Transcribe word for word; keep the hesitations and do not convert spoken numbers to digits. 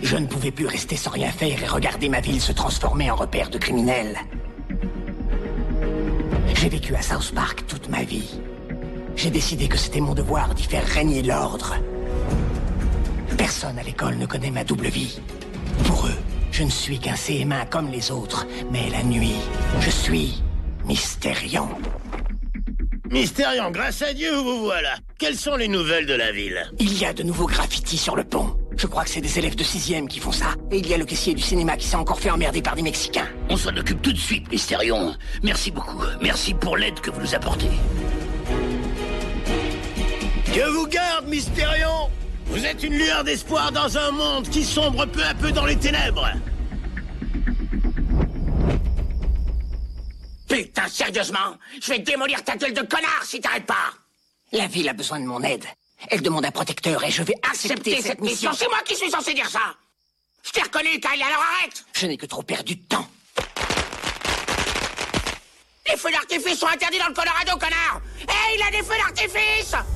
Je ne pouvais plus rester sans rien faire et regarder ma ville se transformer en repère de criminels. J'ai vécu à South Park toute ma vie. J'ai décidé que c'était mon devoir d'y faire régner l'ordre. Personne à l'école ne connaît ma double vie. Pour eux, je ne suis qu'un C M un comme les autres, mais la nuit, je suis Mystérion. Mystérion, grâce à Dieu, vous voilà. Quelles sont les nouvelles de la ville? Il y a de nouveaux graffitis sur le pont. Je crois que c'est des élèves de sixième qui font ça. Et il y a le caissier du cinéma qui s'est encore fait emmerder par des Mexicains. On s'en occupe tout de suite, Mystérion. Merci beaucoup. Merci pour l'aide que vous nous apportez. Dieu vous garde, Mystérion. Vous êtes une lueur d'espoir dans un monde qui sombre peu à peu dans les ténèbres. Putain, sérieusement? Je vais démolir ta gueule de connard si t'arrêtes pas. La ville a besoin de mon aide. Elle demande un protecteur et je vais accepter, Accepter cette mission, c'est moi qui suis censé dire ça. Je t'ai reconnu, Kyle, alors arrête. Je n'ai que trop perdu de temps. Les feux d'artifice sont interdits dans le Colorado, connard. Hé, hey, il a des feux d'artifice.